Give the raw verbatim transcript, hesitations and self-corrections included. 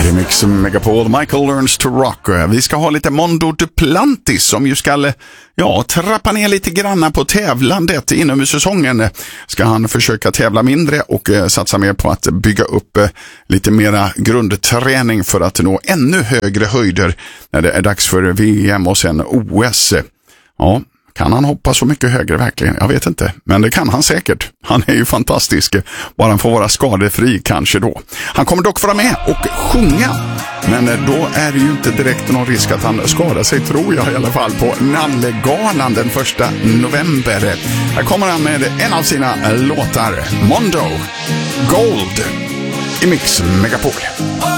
Här är Mix Megapol, Michael Learns to Rock. Vi ska ha lite Mondo Duplantis som ju ska ja, trappa ner lite granna på tävlandet inom säsongen. Ska han försöka tävla mindre och eh, satsa mer på att bygga upp eh, lite mera grundträning för att nå ännu högre höjder när det är dags för V M och sen O S. Ja, kan han hoppa så mycket högre verkligen? Jag vet inte, men det kan han säkert. Han är ju fantastisk, bara han får vara skadefri kanske då. Han kommer dock vara med och sjunga, men då är det ju inte direkt någon risk att han skadar sig, tror jag i alla fall, på Nallegalan den första november. Här kommer han med en av sina låtar, Mondo Gold, i Mix Megapol.